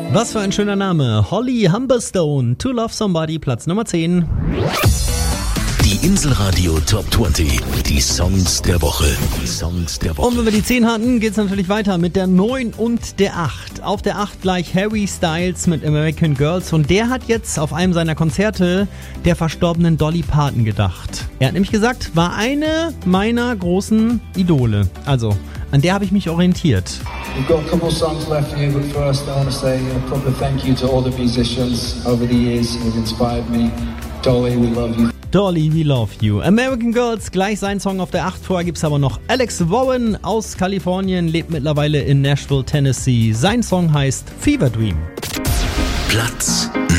Was für ein schöner Name. Holly Humberstone, To Love Somebody, Platz Nummer 10. Die Inselradio Top 20, die Songs der Woche. Und wenn wir die 10 hatten, geht's natürlich weiter mit der 9 und der 8. Auf der 8 gleich Harry Styles mit American Girls und der hat jetzt auf einem seiner Konzerte der verstorbenen Dolly Parton gedacht. Er hat nämlich gesagt, war eine meiner großen Idole. Also, an der habe ich mich orientiert. We've got a couple of songs left here, but first I want to say a proper thank you to all the musicians over the years who've inspired me. Dolly, we love you. Dolly, we love you. American Girls, gleich sein Song auf der 8. Vorher gibt's aber noch Alex Warren aus Kalifornien, lebt mittlerweile in Nashville, Tennessee. Sein Song heißt Fever Dream. Platz